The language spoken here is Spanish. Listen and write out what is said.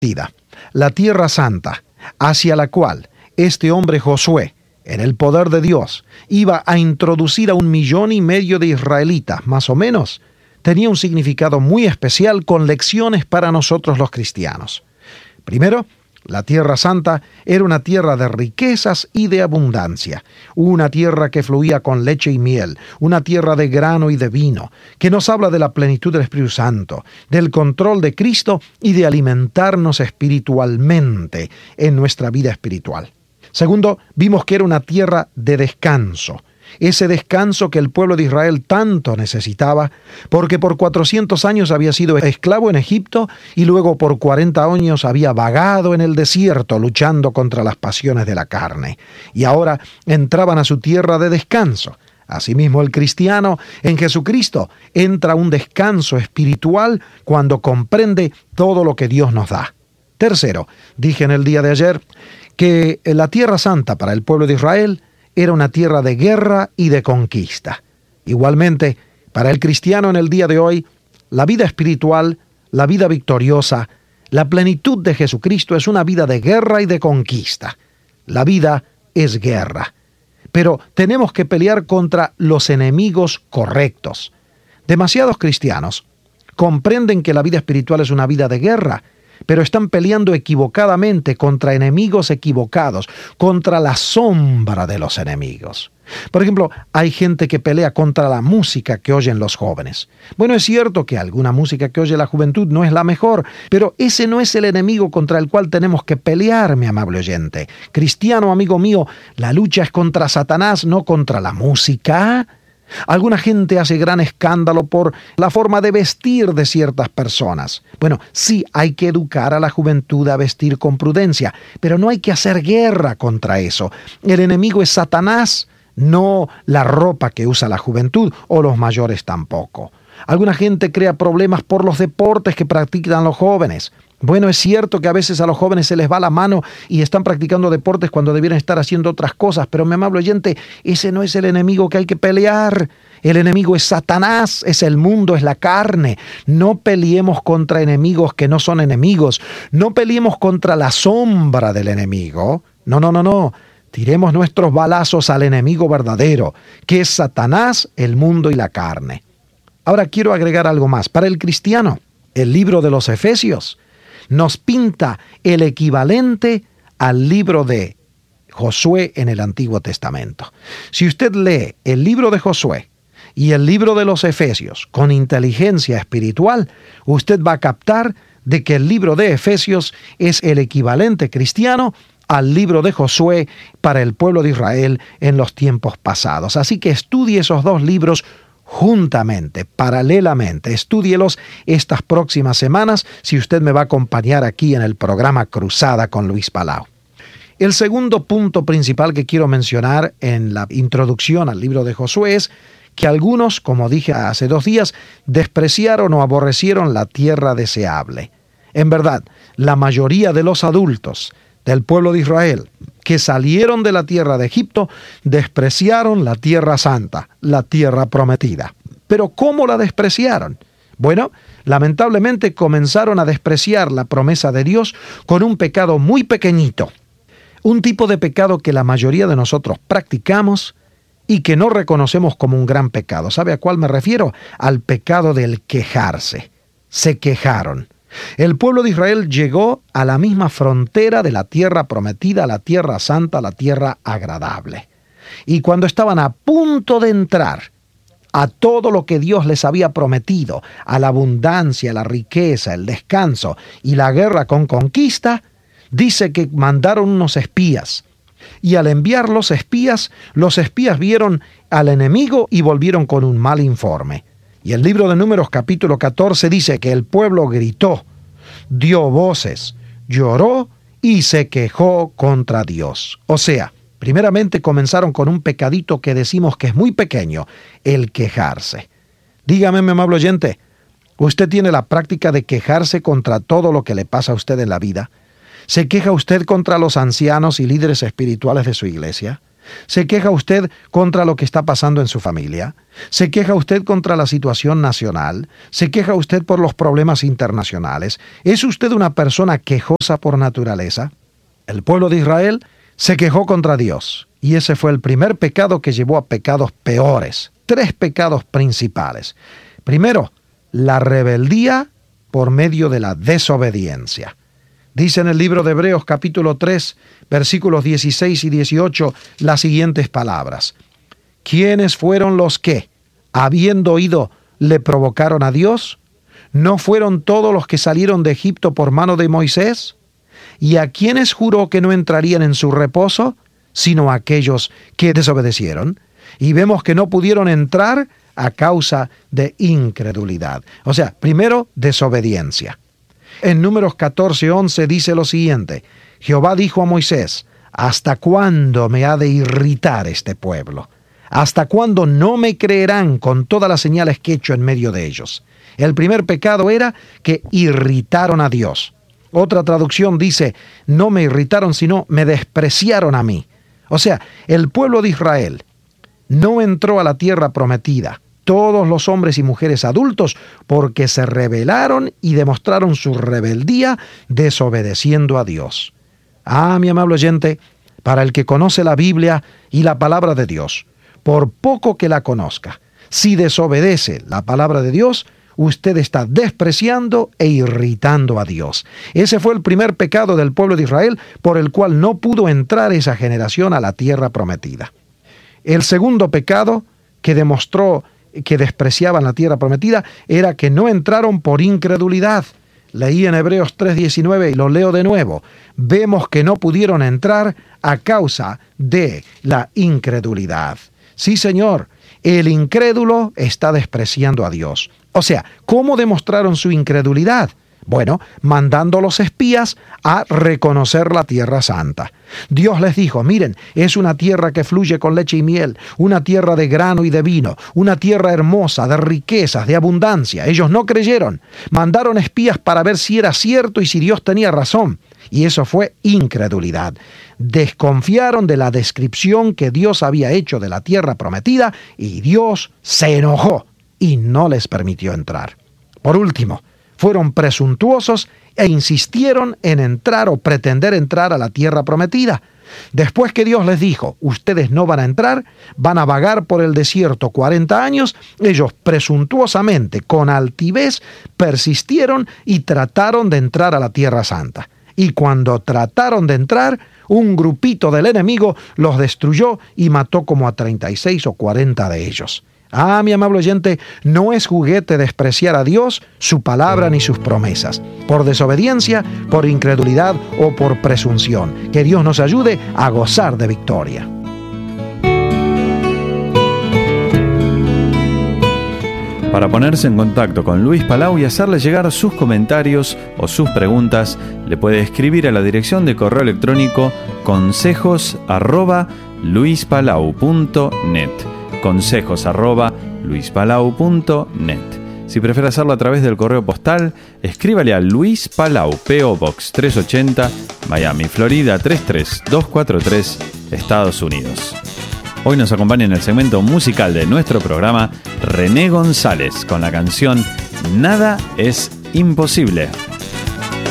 prometida, la tierra santa, hacia la cual este hombre Josué, en el poder de Dios, iba a introducir a 1,5 millones de israelitas, más o menos, tenía un significado muy especial con lecciones para nosotros los cristianos. Primero, la Tierra Santa era una tierra de riquezas y de abundancia, una tierra que fluía con leche y miel, una tierra de grano y de vino, que nos habla de la plenitud del Espíritu Santo, del control de Cristo y de alimentarnos espiritualmente en nuestra vida espiritual. Segundo, vimos que era una tierra de descanso, ese descanso que el pueblo de Israel tanto necesitaba, porque por 400 años había sido esclavo en Egipto y luego por 40 años había vagado en el desierto luchando contra las pasiones de la carne. Y ahora entraban a su tierra de descanso. Asimismo, el cristiano en Jesucristo entra a un descanso espiritual cuando comprende todo lo que Dios nos da. Tercero, dije en el día de ayer que la Tierra Santa para el pueblo de Israel era una tierra de guerra y de conquista. Igualmente, para el cristiano en el día de hoy, la vida espiritual, la vida victoriosa, la plenitud de Jesucristo es una vida de guerra y de conquista. La vida es guerra. Pero tenemos que pelear contra los enemigos correctos. Demasiados cristianos comprenden que la vida espiritual es una vida de guerra, pero están peleando equivocadamente contra enemigos equivocados, contra la sombra de los enemigos. Por ejemplo, hay gente que pelea contra la música que oyen los jóvenes. Bueno, es cierto que alguna música que oye la juventud no es la mejor, pero ese no es el enemigo contra el cual tenemos que pelear, mi amable oyente. Cristiano, amigo mío, la lucha es contra Satanás, no contra la música. Alguna gente hace gran escándalo por la forma de vestir de ciertas personas. Bueno, sí, hay que educar a la juventud a vestir con prudencia, pero no hay que hacer guerra contra eso. El enemigo es Satanás, no la ropa que usa la juventud o los mayores tampoco. Alguna gente crea problemas por los deportes que practican los jóvenes. Bueno, es cierto que a veces a los jóvenes se les va la mano y están practicando deportes cuando debieran estar haciendo otras cosas, pero mi amable oyente, ese no es el enemigo que hay que pelear. El enemigo es Satanás, es el mundo, es la carne. No peleemos contra enemigos que no son enemigos. No peleemos contra la sombra del enemigo. No. Tiremos nuestros balazos al enemigo verdadero, que es Satanás, el mundo y la carne. Ahora quiero agregar algo más. Para el cristiano, el libro de los Efesios nos pinta el equivalente al libro de Josué en el Antiguo Testamento. Si usted lee el libro de Josué y el libro de los Efesios con inteligencia espiritual, usted va a captar de que el libro de Efesios es el equivalente cristiano al libro de Josué para el pueblo de Israel en los tiempos pasados. Así que estudie esos dos libros juntamente, paralelamente. Estúdielos estas próximas semanas si usted me va a acompañar aquí en el programa Cruzada con Luis Palau. El segundo punto principal que quiero mencionar en la introducción al libro de Josué es que algunos, como dije hace 2 días, despreciaron o aborrecieron la tierra deseable. En verdad, la mayoría de los adultos del pueblo de Israel que salieron de la tierra de Egipto despreciaron la tierra santa, la tierra prometida. ¿Pero cómo la despreciaron? Bueno, lamentablemente comenzaron a despreciar la promesa de Dios con un pecado muy pequeñito. Un tipo de pecado que la mayoría de nosotros practicamos y que no reconocemos como un gran pecado. ¿Sabe a cuál me refiero? Al pecado del quejarse. Se quejaron. El pueblo de Israel llegó a la misma frontera de la tierra prometida, la tierra santa, la tierra agradable. Y cuando estaban a punto de entrar a todo lo que Dios les había prometido, a la abundancia, la riqueza, el descanso y la guerra con conquista, dice que mandaron unos espías. Y al enviar los espías vieron al enemigo y volvieron con un mal informe. Y el libro de Números capítulo 14 dice que el pueblo gritó, dio voces, lloró y se quejó contra Dios. O sea, primeramente comenzaron con un pecadito que decimos que es muy pequeño, el quejarse. Dígame, mi amable oyente, ¿usted tiene la práctica de quejarse contra todo lo que le pasa a usted en la vida? ¿Se queja usted contra los ancianos y líderes espirituales de su iglesia? ¿Se queja usted contra lo que está pasando en su familia? ¿Se queja usted contra la situación nacional? ¿Se queja usted por los problemas internacionales? ¿Es usted una persona quejosa por naturaleza? El pueblo de Israel se quejó contra Dios, y ese fue el primer pecado que llevó a pecados peores. 3 pecados principales. Primero, la rebeldía por medio de la desobediencia. Dice en el libro de Hebreos capítulo 3, versículos 16 y 18, las siguientes palabras. ¿Quiénes fueron los que, habiendo oído, le provocaron a Dios? ¿No fueron todos los que salieron de Egipto por mano de Moisés? ¿Y a quiénes juró que no entrarían en su reposo, sino a aquellos que desobedecieron? Y vemos que no pudieron entrar a causa de incredulidad. O sea, primero, desobediencia. En Números 14:11 dice lo siguiente: Jehová dijo a Moisés, ¿hasta cuándo me ha de irritar este pueblo? ¿Hasta cuándo no me creerán con todas las señales que he hecho en medio de ellos? El primer pecado era que irritaron a Dios. Otra traducción dice, no me irritaron, sino me despreciaron a mí. O sea, el pueblo de Israel no entró a la tierra prometida, todos los hombres y mujeres adultos, porque se rebelaron y demostraron su rebeldía desobedeciendo a Dios. Mi amable oyente, para el que conoce la Biblia y la palabra de Dios, por poco que la conozca, si desobedece la palabra de Dios, usted está despreciando e irritando a Dios. Ese fue el primer pecado del pueblo de Israel, por el cual no pudo entrar esa generación a la tierra prometida. El segundo pecado que demostró que despreciaban la tierra prometida era que no entraron por incredulidad. Leí en Hebreos 3:19 y lo leo de nuevo. Vemos que no pudieron entrar a causa de la incredulidad. Sí, Señor, el incrédulo está despreciando a Dios. O sea, ¿cómo demostraron su incredulidad? Bueno, mandando a los espías a reconocer la tierra santa. Dios les dijo, miren, es una tierra que fluye con leche y miel, una tierra de grano y de vino, una tierra hermosa, de riquezas, de abundancia. Ellos no creyeron. Mandaron espías para ver si era cierto y si Dios tenía razón. Y eso fue incredulidad. Desconfiaron de la descripción que Dios había hecho de la tierra prometida y Dios se enojó y no les permitió entrar. Por último, fueron presuntuosos e insistieron en entrar o pretender entrar a la tierra prometida. Después que Dios les dijo, ustedes no van a entrar, van a vagar por el desierto 40 años, ellos presuntuosamente, con altivez, persistieron y trataron de entrar a la tierra santa. Y cuando trataron de entrar, un grupito del enemigo los destruyó y mató como a 36 o 40 de ellos. Mi amable oyente, no es juguete despreciar a Dios, su palabra ni sus promesas, por desobediencia, por incredulidad o por presunción. Que Dios nos ayude a gozar de victoria. Para ponerse en contacto con Luis Palau y hacerle llegar sus comentarios o sus preguntas, le puede escribir a la dirección de correo electrónico consejos@luispalau.net. consejos@luispalau.net. Si prefiere hacerlo a través del correo postal, escríbale a Luis Palau, P.O. Box 380, Miami, Florida 33243, Estados Unidos. Hoy nos acompaña en el segmento musical de nuestro programa René González con la canción Nada es imposible.